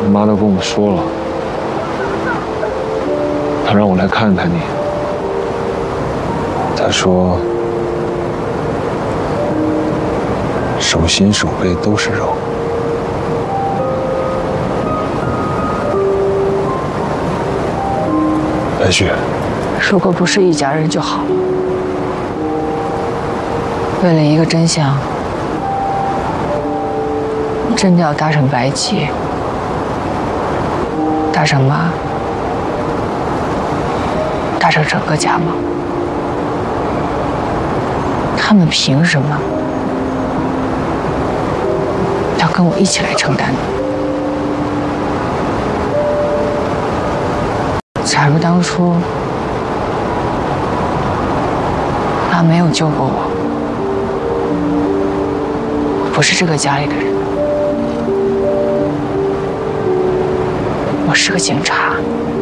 妈都跟我说了，她让我来看看你。她说，手心手背都是肉。白雪， 如果不是一家人就好了。为了一个真相，真的要搭上白旗，搭上妈，搭上整个家吗？他们凭什么要跟我一起来承担呢？假如当初妈没有救过我，我不是这个家里的人，我是个警察，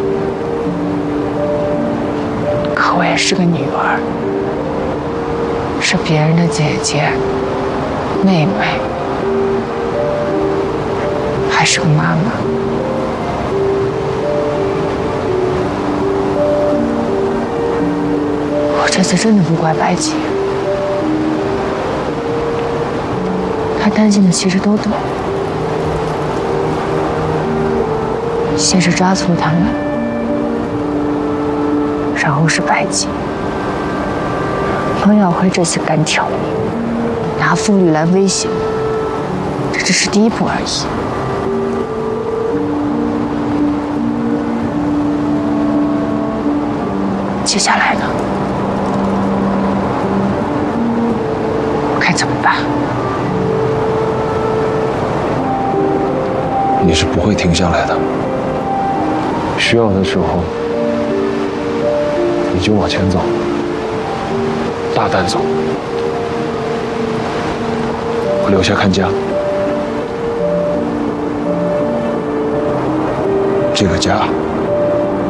可我也是个女儿，是别人的姐姐、妹妹，还是个妈妈。我这次真的不怪白姐，她担心的其实都对。先是抓错他们，然后是白姐。方耀辉这次敢挑你，拿傅绿兰威胁我，这只是第一步而已。接下来呢？该怎么办？ 你是不会停下来的。需要的时候，你就往前走，大胆走。我留下看家。这个家